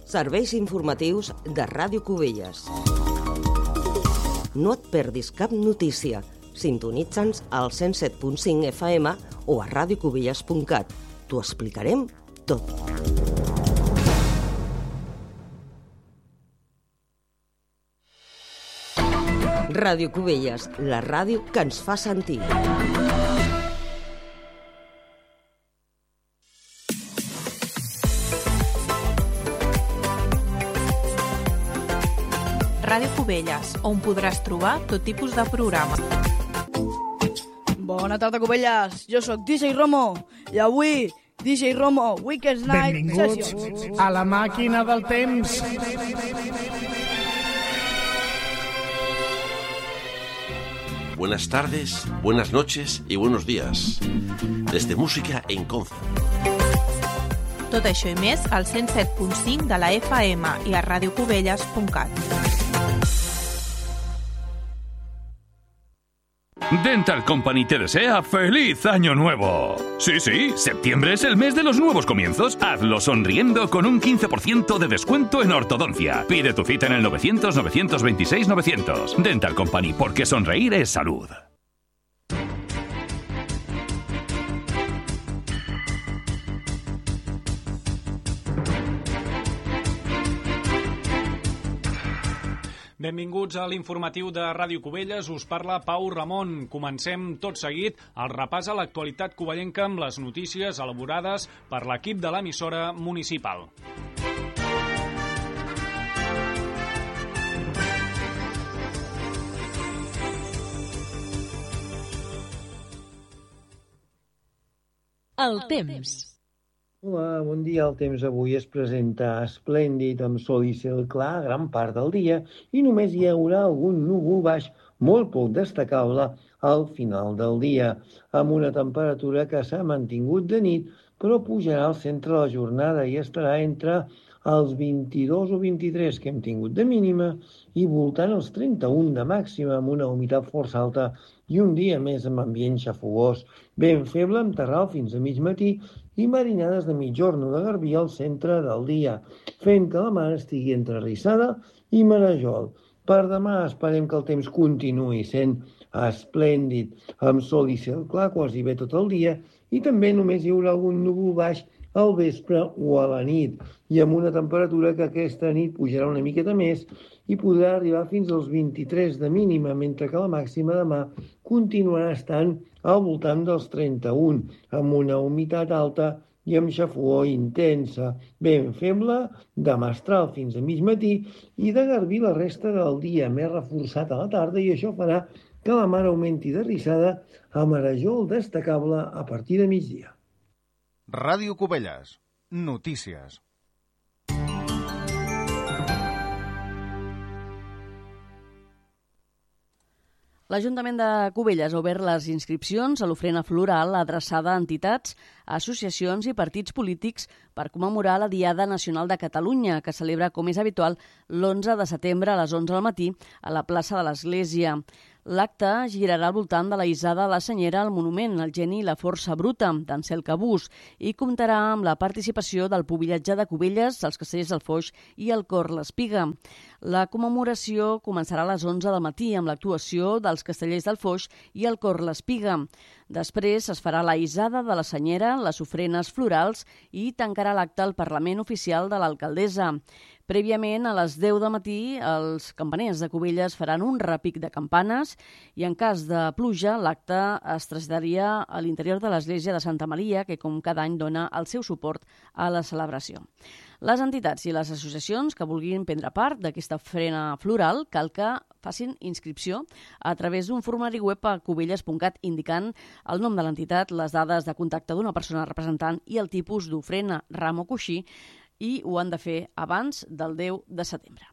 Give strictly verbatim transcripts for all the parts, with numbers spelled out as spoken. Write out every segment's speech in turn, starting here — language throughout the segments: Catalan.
Serveis informatius de Ràdio Cubelles. No et perdis cap notícia. Sintonitza'ns al cent set punt cinc F M o a radio cubelles punt cat. T'ho explicarem tot. Ràdio Cubelles, la ràdio que ens fa sentir. Ràdio Cubelles, on podràs trobar tot tipus de programa. Bona tarda, Cubelles. Jo sóc D J Romo i avui D J Romo Weekend Night Benvinguts Sessions. a la màquina del temps. Buenas tardes, buenas noches y buenos días. Desde Música en Concert. Tot això i més al cent set punt cinc de la F M i a radio cubelles punt cat. Dental Company te desea ¡Feliz Año Nuevo! Sí, sí, septiembre es el mes de los nuevos comienzos. Hazlo sonriendo con un quince por ciento de descuento en ortodoncia. Pide tu cita en el novecientos, novecientos veintiséis, novecientos. Dental Company, porque sonreír es salud. Benvinguts a l'informatiu de Ràdio Cubelles. Us parla Pau Ramon. Comencem tot seguit el repàs a l'actualitat covellenca amb les notícies elaborades per l'equip de l'emissora municipal. El temps. Hola, bon dia. El temps avui es presenta esplèndid, amb sol i cel clar gran part del dia i només hi haurà algun núvol baix molt poc destacable al final del dia, amb una temperatura que s'ha mantingut de nit, però pujarà al centre de la jornada i estarà entre els vint-i-dos o vint-i-tres que hem tingut de mínima i voltant els trenta-un de màxima, amb una humitat força alta i un dia més amb ambient xafogós, ben feble amb terral fins a mig matí i marinades de mitjorn o de garbí al centre del dia, fent que la mar estigui entre Rissada i Marajol. Per demà esperem que el temps continuï sent esplèndid, amb sol i cel clar quasi bé tot el dia i també només hi haurà algun núvol baix al vespre o a la nit, i amb una temperatura que aquesta nit pujarà una miqueta més i podrà arribar fins als vint-i-tres de mínima, mentre que la màxima demà continuarà estant al voltant dels trenta-un, amb una humitat alta i amb xafogor intensa, ben feble, de mestral fins a mig matí i de garbí la resta del dia, més reforçat a la tarda, i això farà que la mar augmenti de rissada a Marajol destacable a partir de migdia. Ràdio Cubelles. Notícies. L'Ajuntament de Cubelles ha obert les inscripcions a l'ofrena floral adreçada a entitats, associacions i partits polítics per commemorar la Diada Nacional de Catalunya, que celebra, com és habitual, l'onze de setembre a les onze del matí a la plaça de l'Església. L'acte girarà al voltant de la hissada a la Senyera al monument El geni i la força bruta, d'Ansel Cabús, i comptarà amb la participació del Pubillatge de Cubelles, els Castellers del Foix i el Cor l'Espiga. La commemoració començarà a les onze del matí amb l'actuació dels Castellers del Foix i el Cor l'Espiga. Després es farà la hissada de la Senyera, les ofrenes florals i tancarà l'acte al Parlament Oficial de l'Alcaldessa. Prèviament, a les deu del matí, els campaners de Cubelles faran un repic de campanes i, en cas de pluja, l'acte es traslladaria a l'interior de l'església de Santa Maria, que com cada any dona el seu suport a la celebració. Les entitats i les associacions que vulguin prendre part d'aquesta ofrena floral cal que facin inscripció a través d'un formulari web a cubelles punt cat indicant el nom de l'entitat, les dades de contacte d'una persona representant i el tipus d'ofrena, ram o coixí, i ho han de fer abans del deu de setembre.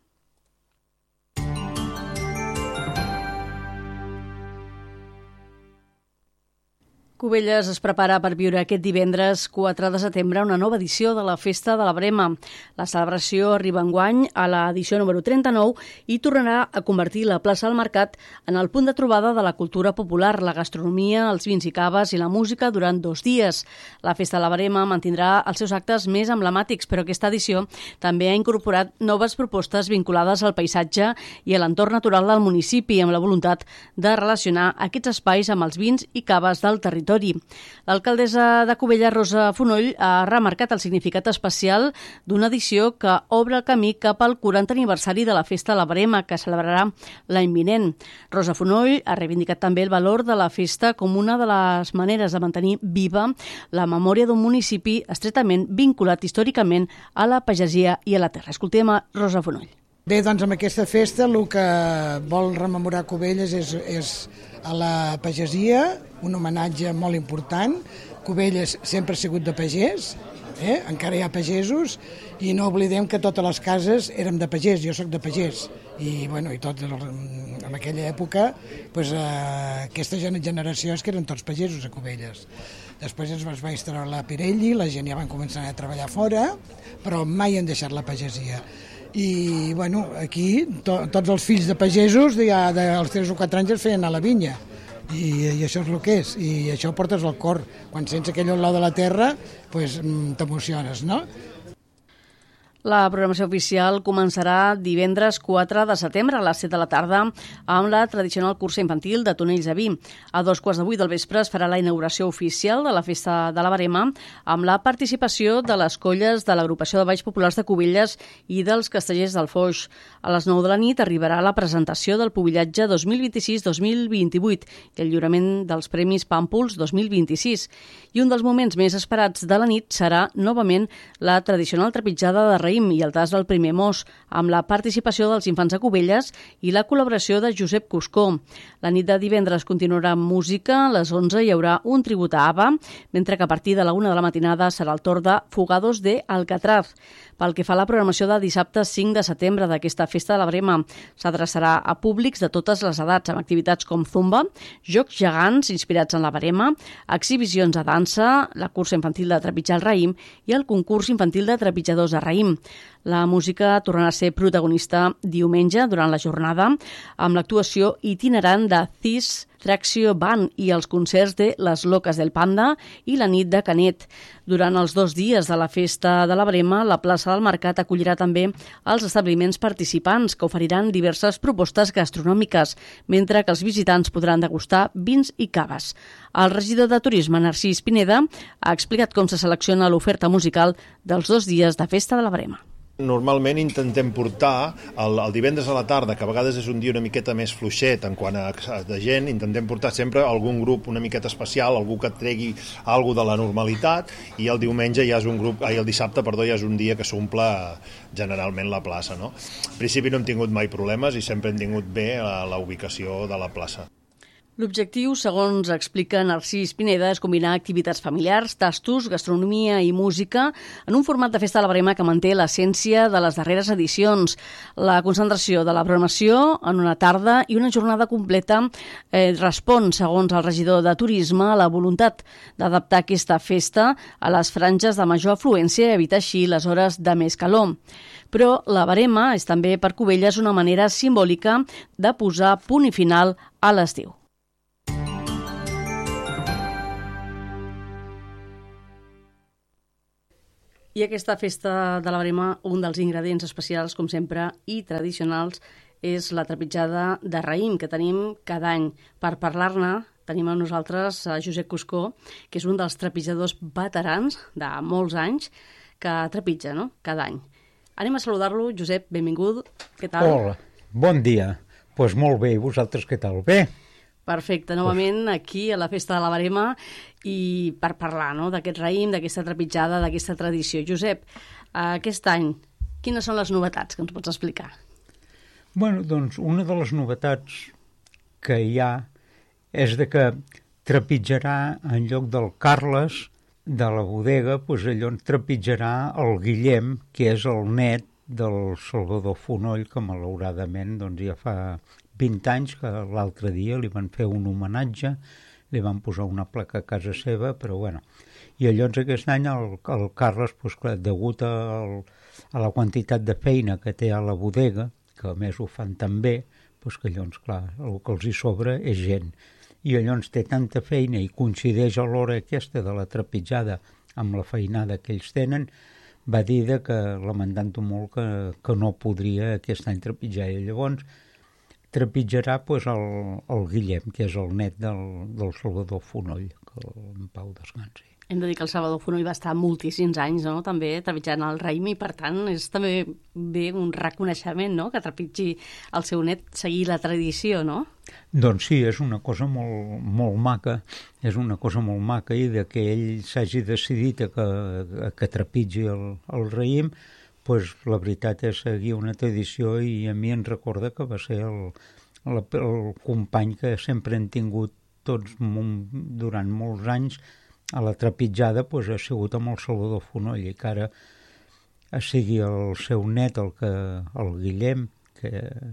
Cubelles es prepara per viure aquest divendres quatre de setembre una nova edició de la Festa de la Brema. La celebració arriba enguany a l'edició número trenta-nou i tornarà a convertir la plaça del Mercat en el punt de trobada de la cultura popular, la gastronomia, els vins i caves i la música durant dos dies. La Festa de la Brema mantindrà els seus actes més emblemàtics, però aquesta edició també ha incorporat noves propostes vinculades al paisatge i a l'entorn natural del municipi, amb la voluntat de relacionar aquests espais amb els vins i caves del territori. L'alcaldessa de Cubelles, Rosa Fonoll, ha remarcat el significat especial d'una edició que obre el camí cap al quarantè aniversari de la Festa de la Brema, que celebrarà l'any vinent. Rosa Fonoll ha reivindicat també el valor de la festa com una de les maneres de mantenir viva la memòria d'un municipi estretament vinculat històricament a la pagesia i a la terra. Escoltem a Rosa Fonoll. Bé, doncs amb aquesta festa el que vol rememorar Cubelles és, és a la pagesia, un homenatge molt important. Cubelles sempre ha sigut de pagès, eh? Encara hi ha pagesos, i no oblidem que totes les cases érem de pagès, jo sóc de pagès, i, bueno, i tot, en aquella època pues, eh, aquesta generació és que eren tots pagesos a Cubelles. Després ens va instal·lar la Pirelli, la gent ja van començar a treballar fora, però mai han deixat la pagesia. I bueno, aquí to, tots els fills de pagesos ja dels tres o quatre anys es feien a la vinya i, i això és el que és, i això ho portes al cor. Quan sents aquell olor de la terra pues, t'emociones, no? La programació oficial començarà divendres quatre de setembre a les set de la tarda amb la tradicional cursa infantil de tonells a vi. A dos quarts de vuit del vespre es farà la inauguració oficial de la Festa de la Brema amb la participació de les colles de l'Agrupació de Balls Populars de Cubelles i dels Castellers del Foix. A les nou de la nit arribarà la presentació del Pubillatge dos mil vint-i-sis dos mil vint-i-vuit i el lliurament dels Premis Pàmpols dos mil vint-i-sis. I un dels moments més esperats de la nit serà novament la tradicional trepitjada de raïm i el tas del primer mos, amb la participació dels infants de Cubelles i la col·laboració de Josep Cuscó. La nit de divendres continuarà amb música, a les onze hi haurà un tribut a ABBA, mentre que a partir de la una de la matinada serà el torn de Fugados de Alcatraz. Pel que fa a la programació de dissabte cinc de setembre d'aquesta Festa de la Brema, s'adreçarà a públics de totes les edats, amb activitats com zumba, jocs gegants inspirats en la Brema, exhibicions de dansa, la cursa infantil de trepitjar el raïm i el concurs infantil de trepitjadors de raïm. La música tornarà a ser protagonista diumenge durant la jornada amb l'actuació itinerant de Cis Tracció Band i els concerts de Les Loques del Panda i la nit de Canet. Durant els dos dies de la Festa de la Brema, la plaça del Mercat acollirà també els establiments participants que oferiran diverses propostes gastronòmiques, mentre que els visitants podran degustar vins i caves. El regidor de Turisme, Narcís Pineda, ha explicat com se selecciona l'oferta musical dels dos dies de Festa de la Brema. Normalment intentem portar el, el divendres a la tarda, que a vegades és un dia una miqueta més fluixet en quant a, a de gent, intentem portar sempre algun grup una miqueta especial, algú que et tregui alguna de la normalitat, i el diumenge ja és un grup, ai, el dissabte, perdó, ja és un dia que s'omple generalment la plaça, no? En principi no hem tingut mai problemes i sempre hem tingut bé la, la ubicació de la plaça. L'objectiu, segons explica Narcís Pineda, és combinar activitats familiars, tastos, gastronomia i música en un format de Festa de la Brema que manté l'essència de les darreres edicions. La concentració de la programació en una tarda i una jornada completa eh, respon, segons el regidor de Turisme, a la voluntat d'adaptar aquesta festa a les franges de major afluència i evitar així les hores de més calor. Però la Brema és també per Cubelles una manera simbòlica de posar punt i final a l'estiu. I aquesta Festa de la Brema, un dels ingredients especials, com sempre, i tradicionals, és la trepitjada de raïm, que tenim cada any. Per parlar-ne, tenim a nosaltres a Josep Cuscó, que és un dels trepitjadors veterans de molts anys, que trepitja, no?, cada any. Anem a saludar-lo. Josep, benvingut. Què tal? Hola, bon dia. Doncs pues molt bé, i vosaltres què tal? Bé? Perfecte, novament aquí a la Festa de la Brema i per parlar, no?, d'aquest raïm, d'aquesta trepitjada, d'aquesta tradició. Josep, aquest any, quines són les novetats que ens pots explicar? Bueno, doncs una de les novetats que hi ha és de que trepitjarà en lloc del Carles de la bodega, doncs allò trepitjarà el Guillem, que és el net del Salvador Fonoll, que malauradament doncs, ja fa vint anys que l'altre dia li van fer un homenatge li van posar una placa a casa seva, però bueno. I llavors aquest any el, el Carles, doncs, clar, degut al, a la quantitat de feina que té a la bodega, que a més ho fan tan bé, doncs que llavors, clar, el que els hi sobra és gent. I llavors té tanta feina i coincideix a l'hora aquesta de la trepitjada amb la feinada que ells tenen, va dir que, lamentant-ho molt, que, que no podria aquest any trepitjar. I llavors trepitjarà pues, el, el Guillem, que és el net del, del Salvador Fonoll, que en pau descansi. Hem de dir que el Salvador Fonoll va estar moltíssims anys, no?, també trepitjant el raïm, i per tant és també bé un reconeixement, no?, que trepitgi el seu net, seguir la tradició, no? Doncs sí, és una cosa molt, molt maca, és una cosa molt maca, i de que ell s'hagi decidit a que, a que trepitgi el, el raïm, pues, la veritat és seguir una tradició, i a mi em recorda que va ser el, el, el company que sempre hem tingut tots durant molts anys a la trepitjada, pues, ha sigut amb el Salvador Fonoll, i que ara sigui el seu net, el, que, el Guillem, que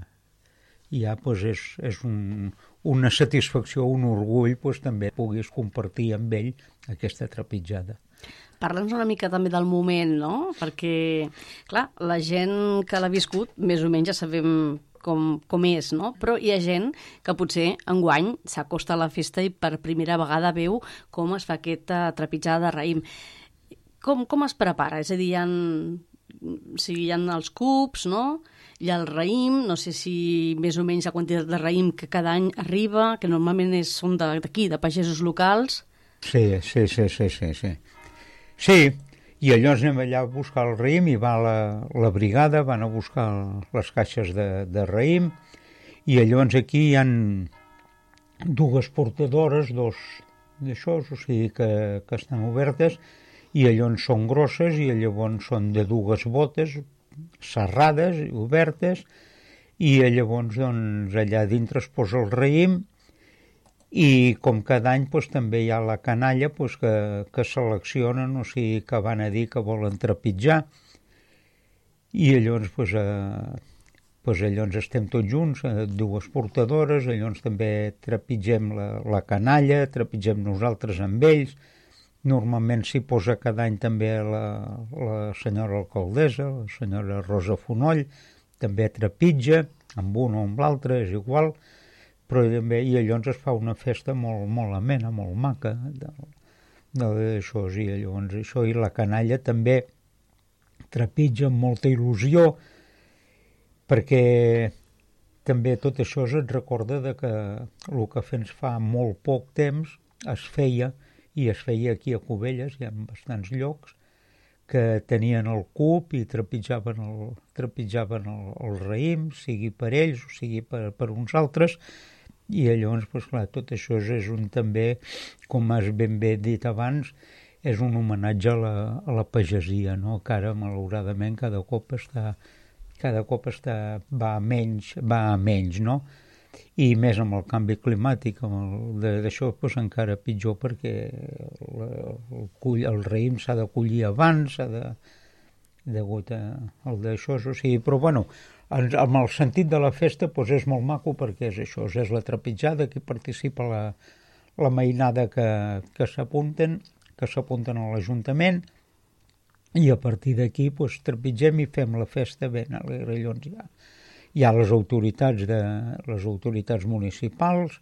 ja pues, és, és un, una satisfacció, un orgull, pues, també puguis compartir amb ell aquesta trepitjada. Parla'ns una mica també del moment, no? Perquè, clar, la gent que l'ha viscut, més o menys ja sabem com, com és, no? Però hi ha gent que potser enguany s'acosta a la festa i per primera vegada veu com es fa aquesta trepitjada de raïm. Com, com es prepara? És a dir, hi ha, o sigui, hi ha els cubs, no? Hi ha el raïm, no sé si més o menys la quantitat de raïm que cada any arriba, que normalment és, són d'aquí, de pagesos locals. Sí, sí, sí, sí, sí, sí. Sí, i llavors anem allà a buscar el raïm, i va la, la brigada, van a buscar les caixes de, de raïm, i llavors aquí hi ha dues portadores, dos d'això, o sigui que, que estan obertes, i llavors són grosses, i llavors són de dues botes, serrades, obertes, i llavors doncs, allà dintre es posa el raïm, i com cada any doncs, també hi ha la canalla doncs, que, que seleccionen, o sigui que van a dir que volen trepitjar, i llavors, doncs, eh, doncs, llavors estem tots junts, eh, dues portadores, llavors també trepitgem la, la canalla, trepitgem nosaltres amb ells. Normalment s'hi posa cada any també la, la senyora alcaldessa, la senyora Rosa Fonoll, també trepitja, amb un o amb l'altre, és igual, però també, i llavors es fa una festa molt, molt amena, molt maca, d'això, i llavors això, i la canalla també trepitja amb molta il·lusió, perquè també tot això et recorda de que el que fins fa molt poc temps es feia, i es feia aquí a Cubelles, hi ha bastants llocs, que tenien el cub i trepitjaven el, trepitjaven el, el raïm, sigui per ells o sigui per, per uns altres, i llavors, doncs, clar, tot això és un també, com has ben bé dit abans, és un homenatge a la, a la pagesia, no? Que ara, malauradament, cada cop està, cada cop està, va a menys, va a menys, no? I més amb el canvi climàtic, d'això doncs, encara pitjor, perquè el, el, el, el raïm s'ha de collir abans, s'ha de, degut al d'això, o sigui, però bueno, amb el sentit de la festa doncs és molt maco, perquè és això, és la trepitjada, que participa la, la mainada que, que s'apunten, que s'apunten a l'Ajuntament, i a partir d'aquí doncs, trepitgem i fem la festa ben alegre. Llavors hi ha, hi ha les autoritats, de, les autoritats municipals,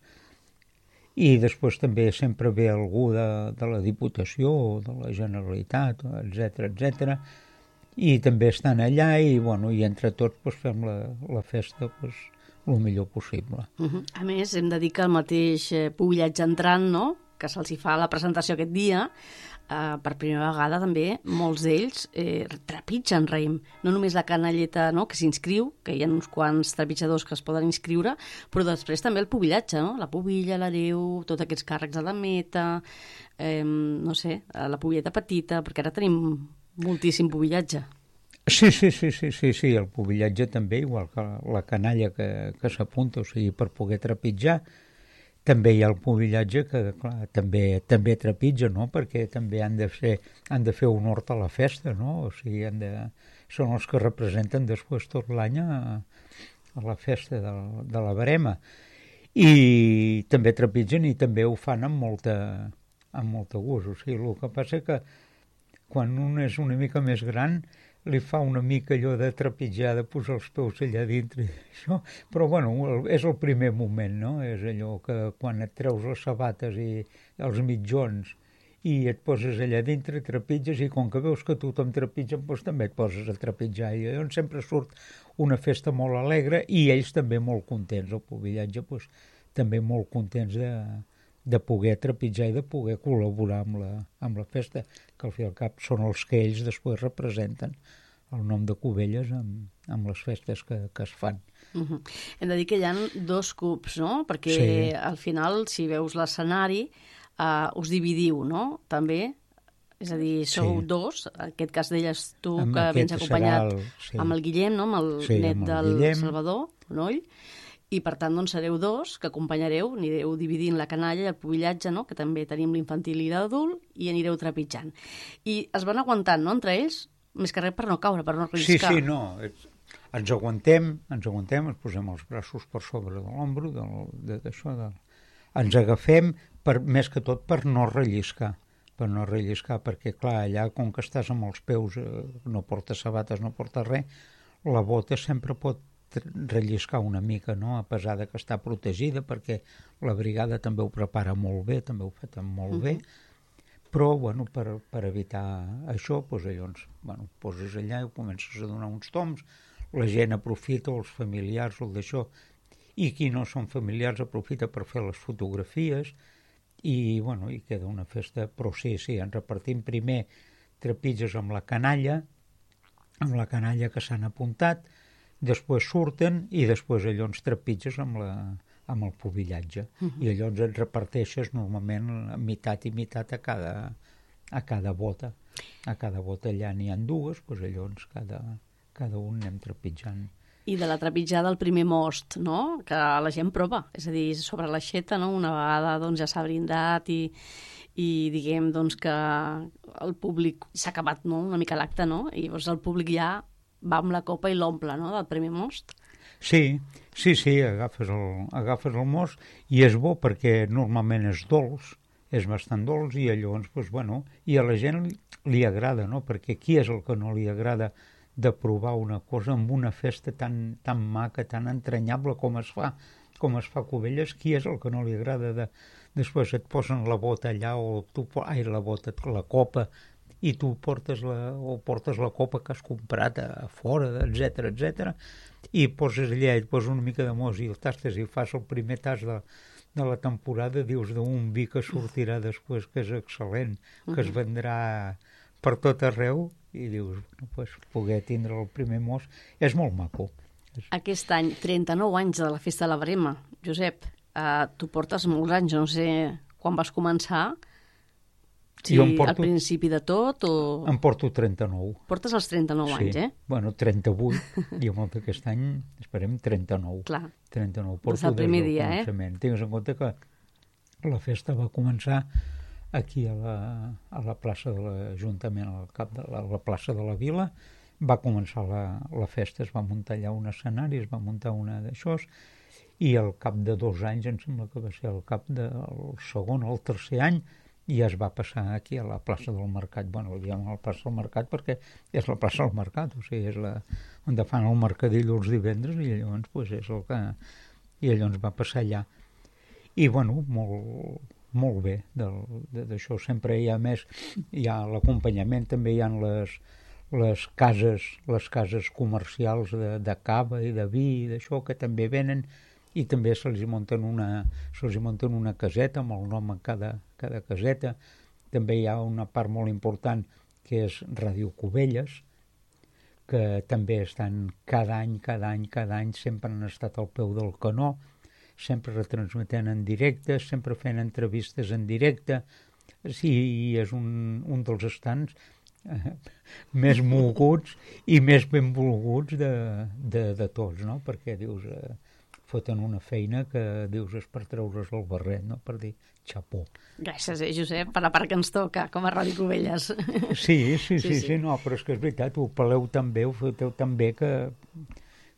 i després també sempre ve algú de, de la Diputació o de la Generalitat, etcètera, etcètera, i també estan allà, i, bueno, i entre tots pues, fem la, la festa pues, el millor possible. Uh-huh. A més, hem de dir que el mateix pubillatge entrant, no?, que se'ls hi fa la presentació aquest dia, eh, per primera vegada també, molts d'ells eh, trepitgen raïm. No només la canalleta, no?, que s'inscriu, que hi ha uns quants trepitjadors que es poden inscriure, però després també el pubillatge, no?, la pubilla, l'hereu, tots aquests càrrecs a la meta, eh, no sé, la pubilleta petita, perquè ara tenim moltíssim pubillatge. Sí, sí, sí, sí, sí, sí, el pubillatge també, igual que la canalla que, que s'apunta, o sigui, per poder trepitjar. També hi ha el pubillatge que, clar, també, també trepitja, no?, perquè també han de fer, han de fer un hort a la festa, no?, o sigui, han de, són els que representen després tot l'any a, a la festa de, de la Verema. i també trepitgen i també ho fan amb molta, amb molta gust. O sigui, el que passa que quan un és una mica més gran li fa una mica allò de trepitjar, de posar els peus allà dintre, això. Però bueno, és el primer moment, no? És allò que quan et treus les sabates i els mitjons i et poses allà dintre, trepitges, i com que veus que tothom trepitja, doncs també et poses a trepitjar. I llavors sempre surt una festa molt alegre i ells també molt contents, el pobillatge doncs, també molt contents de, de poder trepitjar i de poder col·laborar amb la, amb la festa, que al fi i al cap són els que ells després representen el nom de Cubelles amb, amb les festes que, que es fan. Uh-huh. Hem de dir que hi ha dos clubs, no? Perquè sí. Al final, si veus l'escenari, Uh, us dividiu, no? També, és a dir, sou sí. dos, en aquest cas d'elles tu amb que vens acompanyat el, sí. amb el Guillem, no? Amb el sí, net amb el del Guillem. Salvador, Fonoll, i per tant doncs sereu dos que acompanyareu, anireu dividint la canalla i el pobillatge, no? Que també tenim l'infantil i l'adult, i anireu trepitjant. I es van aguantant, no?, entre ells, més que res per no caure, per no arriscar. Sí, sí, no, ens aguantem, ens aguantem, ens posem els braços per sobre de l'ombro, d'això, de, ens agafem, per, més que tot per no relliscar, per no relliscar, perquè clar, allà com que estàs amb els peus, eh, no portes sabates, no portes res, la bota sempre pot relliscar una mica, no?, a pesar de que està protegida, perquè la brigada també ho prepara molt bé, també ho fa molt uh-huh. bé, però bueno, per, per evitar això, doncs llavors, bueno, poses allà i comences a donar uns toms, la gent aprofita, els familiars, el d'això, i qui no són familiars aprofita per fer les fotografies, i, bueno, i queda una festa, però sí, sí, ens repartim primer trepitges amb la canalla, amb la canalla que s'han apuntat, després surten i després allò ens trepitges amb, la, amb el pobillatge. Uh-huh. I allò ens reparteixes normalment meitat i meitat a cada, a cada bota. A cada bota allà n'hi ha dues, doncs allò cada, cada un anem trepitjant. I de la trepitjada al primer most, no?, que la gent prova, és a dir, sobre l'aixeta, no?, una vegada doncs, ja s'ha brindat i, i diguem doncs, que el públic s'ha acabat, no?, una mica l'acte, no?, i llavors el públic ja va amb la copa i l'omple, no?, del primer most. Sí, sí, sí, agafes el, agafes el most i és bo perquè normalment és dolç, és bastant dolç i llavors, doncs, bueno, i a la gent li agrada, no?, perquè qui és el que no li agrada de provar una cosa amb una festa tan, tan maca, tan entranyable com es fa, com es fa a Cubelles, qui és el que no li agrada de... Després et posen la bota allà, o tu... Ai, la bota, la copa, i tu portes la, o portes la copa que has comprat a, a fora, etcètera, etcètera, i poses allà, i et poses una mica de mos i el tastes i fas el primer tas de, de la temporada, dius d'un vi que sortirà després, que és excel·lent, que es vendrà per tot arreu, i dius, bueno, pues, poder tindre el primer mos és molt maco. Aquest any, trenta-nou anys de la Festa de la Verema. Josep, eh, tu portes molts anys, no sé quan vas començar, si porto, al principi de tot o... Em porto trenta-nou. Portes els trenta-nou sí. anys, eh? Bueno, trenta-vuit, i amb aquest any esperem trenta-nou. Clar, trenta-nou. Porto des del primer dia, eh? Tingues en compte que la festa va començar aquí a la, a la plaça de l'Ajuntament, al cap de la, a la plaça de la Vila, va començar la, la festa, es va muntar allà un escenari, es va muntar una d'això, i al cap de dos anys, em sembla que va ser al cap del segon o el tercer any, ja es va passar aquí a la plaça del Mercat. Bueno, ho diem a la plaça del Mercat perquè és la plaça del Mercat, o sigui, és la, on fan el mercadillo els divendres, i llavors pues, és el que... I llavors va passar allà. I, bueno, molt... molt bé d'això, sempre hi ha més, hi ha l'acompanyament, també hi ha les, les cases les cases comercials de, de cava i de vi i d'això que també venen i també se'ls munten una se'ls munten una caseta amb el nom en cada, cada caseta. També hi ha una part molt important que és Ràdio Cubelles, que també estan cada any, cada any, cada any, sempre han estat al peu del canó, sempre retransmetent en directe, sempre fent entrevistes en directe. Sí, és un, un dels estants eh, més moguts i més benvolguts de, de, de tots, no? Perquè, dius, eh, foten una feina que, dius, és per treure's el barret, no? Per dir, xapó. Gràcies, eh, Josep, per la part que ens toca, com a Ràdio Cubelles. Sí, sí, sí, sí, sí, no, però és que és veritat, ho peleu tan bé, ho foteu tan bé que...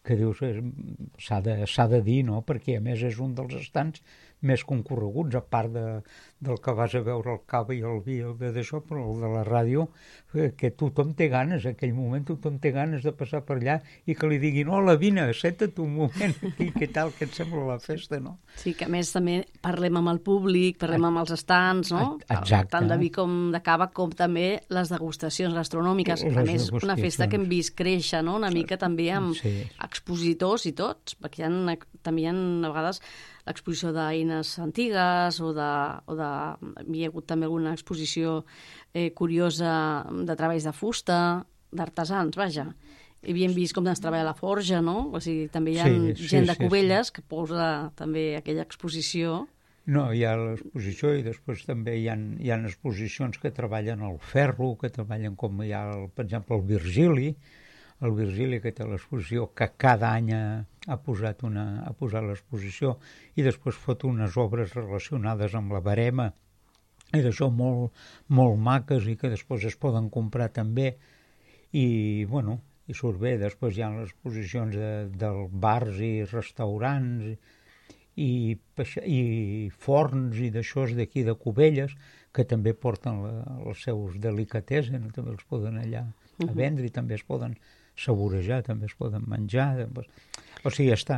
que dius, s'ha de, s'ha de dir, no? Perquè a més és un dels estants més concorreguts, a part de, del que vas a veure el cava i el vi, el d'això, però el de la ràdio, que tothom té ganes, en aquell moment tothom té ganes de passar per allà i que li diguin, hola, vine, senta't un moment aquí, què tal, què et sembla la festa, no? Sí, que a més també parlem amb el públic, parlem amb els estants, no? Exacte. Tant de vi com de cava, com també les degustacions gastronòmiques. A més, una festa que hem vist créixer, no? Una mica també amb sí. expositors i tots, perquè hi ha, també hi ha a vegades l'exposició d'eines antigues o de, o de... Hi ha hagut també alguna exposició eh, curiosa de treballs de fusta, d'artesans, vaja. I havíem vist com es treballa la forja, no? O sigui, també hi ha sí, sí, gent de Cubelles sí, sí. que posa també aquella exposició. No, hi ha l'exposició i després també hi ha, hi ha exposicions que treballen el ferro, que treballen com hi ha, el, per exemple, el Virgili, el Virgili que té l'exposició, que cada any ha, ha posat, una, ha posat l'exposició i després fot unes obres relacionades amb la barema i d'això molt, molt maques i que després es poden comprar també i, bueno, i surt bé. Després hi ha les exposicions de, del bars i restaurants i, i forns i d'això d'aquí de Cubelles que també porten la, els seus delicatessen, també els poden allà a vendre i també es poden saborejar, també es poden menjar. També... O sigui, està,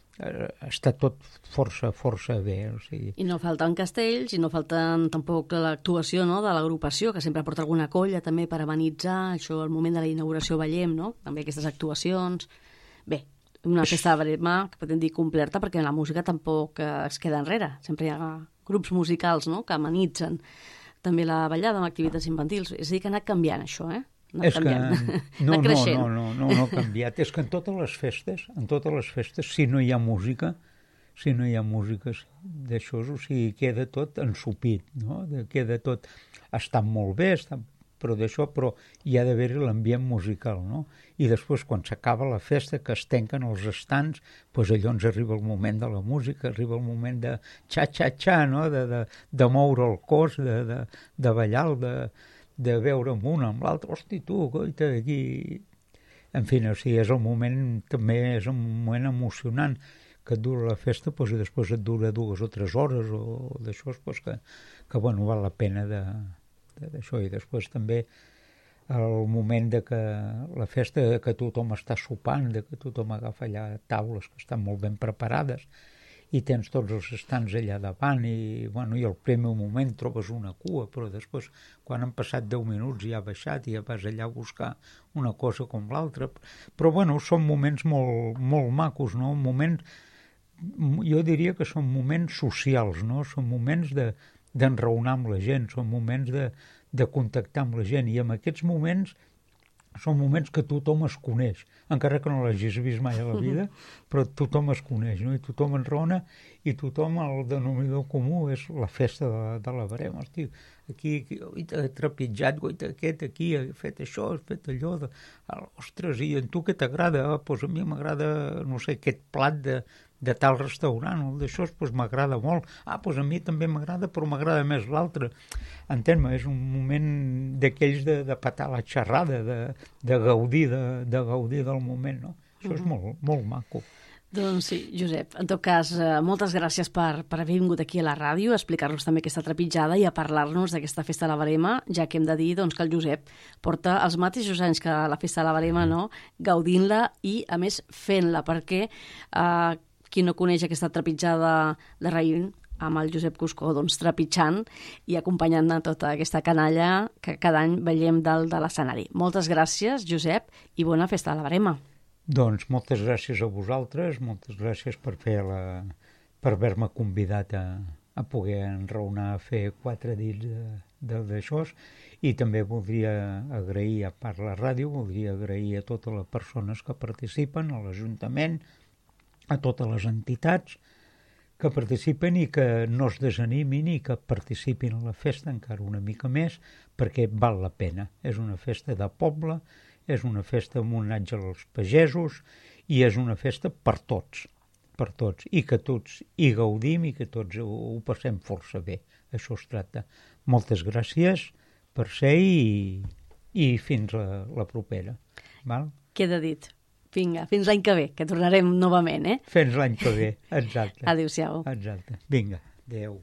està tot força, força bé. O sigui... I no falten castells, i no falten tampoc l'actuació, no?, de l'agrupació, que sempre porta alguna colla també per amenitzar, això al moment de la inauguració veiem, no?, també aquestes actuacions. Bé, una festa de barema que podem dir completa, perquè la música tampoc es queda enrere. Sempre hi ha grups musicals, no?, que amenitzen també la ballada amb activitats infantils. És a dir, que ha anat canviant això, eh? És que, no, no, no, no, no, no ha canviat. És que en totes les festes, en totes les festes, si no hi ha música, si no hi ha música d'això, o sigui, queda tot ensupit, no? Queda tot, està molt bé, està, però d'això, però hi ha d'haver l'ambient musical, no? I després, quan s'acaba la festa, que es tanquen els estants, doncs allò ens arriba el moment de la música, arriba el moment de xa-xa-xa, no? De, de, de moure el cos, de, de, de ballar, de... de veure amb un, amb l'altre, hosti, tu, coita, aquí... En fi, o sigui, és el moment, també és un moment emocionant que et dura la festa, doncs, i després et dura dues o tres hores o d'això, doncs, que, que, bueno, val la pena de, de, d'això. I després també el moment de que la festa, de que tothom està sopant, de que tothom agafa allà taules que estan molt ben preparades, i tens tots els estants allà davant i, bueno, i al primer moment trobes una cua, però després, quan han passat deu minuts i ha baixat i ja vas allà a buscar una cosa com l'altra. Però, bueno, són moments molt, molt macos, no? Moments, jo diria que són moments socials, no? Són moments de, d'enraonar amb la gent, són moments de, de contactar amb la gent, i en aquests moments són moments que tothom es coneix, encara que no l'hagis vist mai a la vida, però tothom es coneix, no? I tothom enraona, i tothom, el denominador comú és la festa de, de la barema. Hosti, aquí, aquí he trepitjat, goita, aquest, aquí, he fet això, he fet allò, de... ostres, i a tu què t'agrada? Ah, doncs a mi m'agrada, no sé, aquest plat de, de tal restaurant, o d'això, doncs m'agrada molt. Ah, doncs a mi també m'agrada, però m'agrada més l'altre. Entén-me, és un moment d'aquells de, de patar la xerrada, de, de, gaudir, de, de gaudir del moment, no? Això és molt, molt maco. Doncs sí, Josep, en tot cas, eh, moltes gràcies per, per haver vingut aquí a la ràdio, a explicar-nos també aquesta trepitjada i a parlar-nos d'aquesta festa de la barema, ja que hem de dir doncs, que el Josep porta els mateixos anys que la festa de la barema, no?, gaudint-la i, a més, fent-la, perquè eh, qui no coneix aquesta trepitjada de raïm, amb el Josep Cuscó, doncs, trepitjant i acompanyant a tota aquesta canalla que cada any veiem dalt de l'escenari. Moltes gràcies, Josep, i bona festa de la barema. Doncs moltes gràcies a vosaltres, moltes gràcies per fer la, per haver-me convidat a, a poder enraonar a fer quatre dits d'això, i també voldria agrair, a part la ràdio, voldria agrair a totes les persones que participen, a l'Ajuntament, a totes les entitats que participen i que no es desanimin i que participin a la festa encara una mica més, perquè val la pena. És una festa de poble, és una festa amb un homenatge als pagesos i és una festa per tots, per tots, i que tots hi gaudim i que tots ho, ho passem força bé. Això es tracta. Moltes gràcies per ser i, i fins la, la propera. Val? Queda dit. Vinga, fins l'any que ve, que tornarem novament, eh? Fins l'any que ve, exacte. Adéu-siau. Exacte. Vinga, adéu.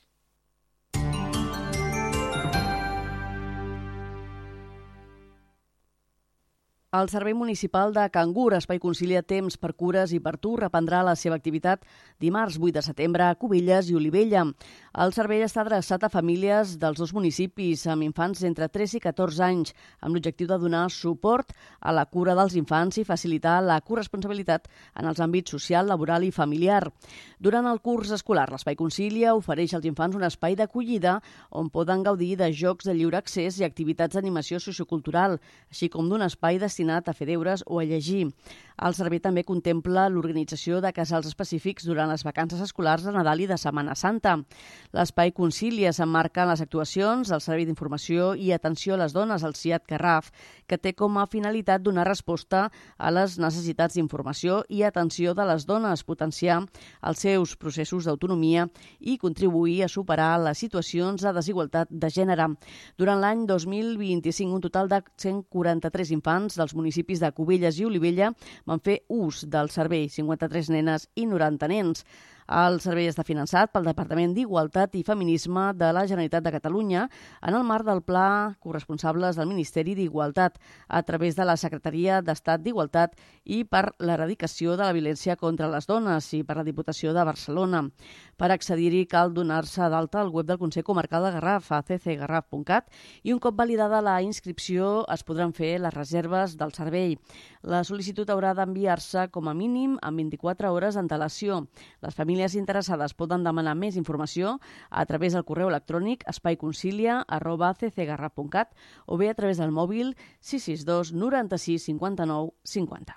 El Servei Municipal de Cangur, Espai Concilia Temps per Cures i per Tu, reprendrà la seva activitat dimarts vuit de setembre a Cubelles i Olivella. El servei està adreçat a famílies dels dos municipis amb infants entre tres i catorze anys, amb l'objectiu de donar suport a la cura dels infants i facilitar la corresponsabilitat en els àmbits social, laboral i familiar. Durant el curs escolar, l'Espai Concilia ofereix als infants un espai d'acollida on poden gaudir de jocs de lliure accés i activitats d'animació sociocultural, així com d'un espai destinat a fer deures o a llegir. El servei també contempla l'organització de casals específics durant les vacances escolars de Nadal i de Setmana Santa. L'Espai Concilia s'emmarca en les actuacions del Servei d'Informació i Atenció a les Dones, el SIAD Garraf, que té com a finalitat donar resposta a les necessitats d'informació i atenció de les dones, potenciar els seus processos d'autonomia i contribuir a superar les situacions de desigualtat de gènere. Durant l'any dos mil vint-i-cinc, un total de cent quaranta-tres infants dels municipis de Cubelles i Olivella van fer ús del servei, cinquanta-tres nenes i noranta nens. El servei està finançat pel Departament d'Igualtat i Feminisme de la Generalitat de Catalunya en el marc del Pla Corresponsables del Ministeri d'Igualtat a través de la Secretaria d'Estat d'Igualtat i per l'erradicació de la violència contra les dones i per la Diputació de Barcelona. Per accedir-hi cal donar-se d'alta al web del Consell Comarcal de Garraf a c c garraf punt cat i un cop validada la inscripció es podran fer les reserves del servei. La sol·licitud haurà d'enviar-se com a mínim amb vint-i-quatre hores d'antelació. Les famílies interessades poden demanar més informació a través del correu electrònic espaiconcilia arroba c c garraf punt cat o bé a través del mòbil sis sis dos noranta-sis cinquanta-nou cinquanta.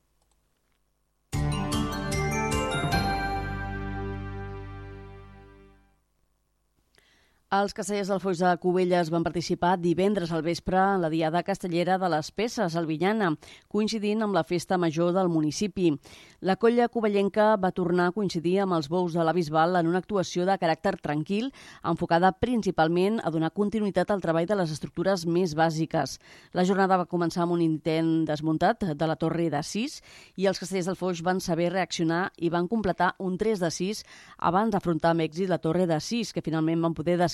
Els castellers del Foix de Cubelles van participar divendres al vespre en la Diada Castellera de les Peces, Albinyana, coincidint amb la festa major del municipi. La colla cubellenca va tornar a coincidir amb els bous de la Bisbal en una actuació de caràcter tranquil, enfocada principalment a donar continuïtat al treball de les estructures més bàsiques. La jornada va començar amb un intent desmuntat de la Torre de sis i els castellers del Foix van saber reaccionar i van completar un tres de sis abans d'afrontar amb èxit la Torre de sis, que finalment van poder descarregar.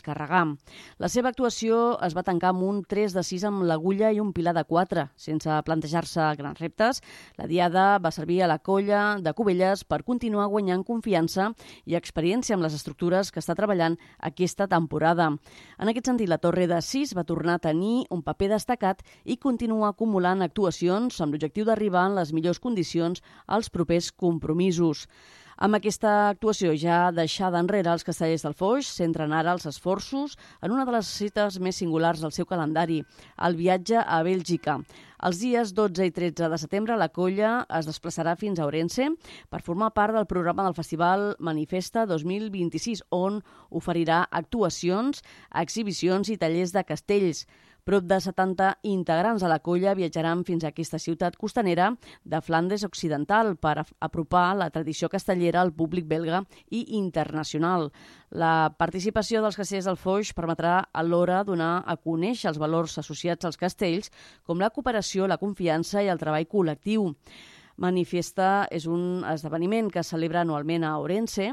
La seva actuació es va tancar amb un tres de sis amb l'agulla i un pilar de quatre. Sense plantejar-se grans reptes, la Diada va servir a la colla de Cubelles per continuar guanyant confiança i experiència amb les estructures que està treballant aquesta temporada. En aquest sentit, la Torre de sis va tornar a tenir un paper destacat i continua acumulant actuacions amb l'objectiu d'arribar en les millors condicions als propers compromisos. Amb aquesta actuació ja deixada enrere, els castellers del Foix centren ara els esforços en una de les cites més singulars del seu calendari, el viatge a Bèlgica. Els dies dotze i tretze de setembre la colla es desplaçarà fins a Ourense per formar part del programa del Festival Manifesta dos mil vint-i-sis, on oferirà actuacions, exhibicions i tallers de castells. Prop de setanta integrants de la colla viatjaran fins a aquesta ciutat costanera de Flandes Occidental per apropar la tradició castellera al públic belga i internacional. La participació dels castellers del Foix permetrà alhora donar a conèixer els valors associats als castells, com la cooperació, la confiança i el treball col·lectiu. Manifesta és un esdeveniment que es celebra anualment a Ourense.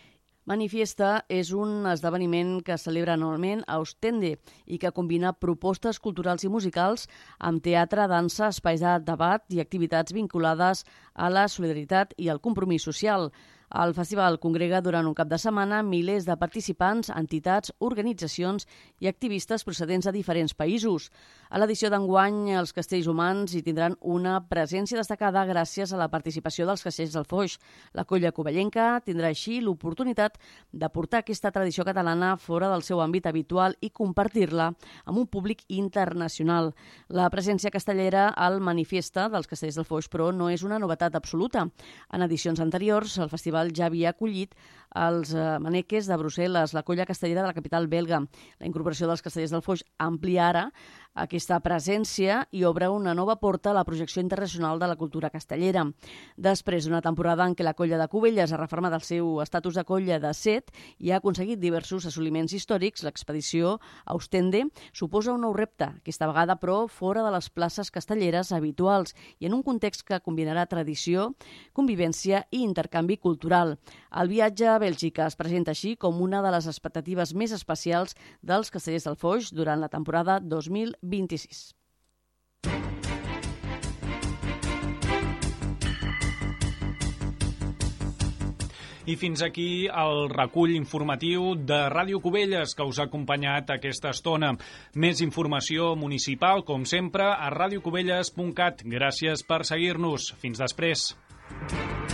Manifesta és un esdeveniment que es celebra anualment a Ostende i que combina propostes culturals i musicals amb teatre, dansa, espais de debat i activitats vinculades a la solidaritat i al compromís social. El festival congrega durant un cap de setmana milers de participants, entitats, organitzacions i activistes procedents de diferents països. A l'edició d'enguany, els castells humans hi tindran una presència destacada gràcies a la participació dels castells del Foix. La colla cubellenca tindrà així l'oportunitat de portar aquesta tradició catalana fora del seu àmbit habitual i compartir-la amb un públic internacional. La presència castellera al Manifesta dels castells del Foix, però, no és una novetat absoluta. En edicions anteriors, el festival ja havia acollit els maneques de Brussel·les, la colla castellera de la capital belga. La incorporació dels Castellers del Foix amplia ara aquesta presència i obre una nova porta a la projecció internacional de la cultura castellera. Després d'una temporada en què la colla de Cubelles ha reformat el seu estatus de colla de set i ha aconseguit diversos assoliments històrics, l'expedició a Ostende suposa un nou repte, aquesta vegada però fora de les places castelleres habituals i en un context que combinarà tradició, convivència i intercanvi cultural. El viatge a Bèlgica es presenta així com una de les expectatives més especials dels Castellers del Foix durant la temporada dos mil vint-i-sis. I fins aquí el recull informatiu de Ràdio Cubelles que us ha acompanyat aquesta estona. Més informació municipal, com sempre, a radiocubelles punt cat. Gràcies per seguir-nos. Fins després.